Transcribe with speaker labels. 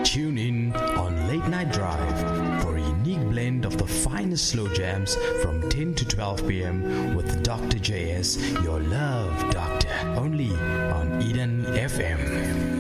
Speaker 1: Tune in on Late Night Drive for a unique blend of the finest slow jams from 10 to 12 p.m. with Dr. JS, your love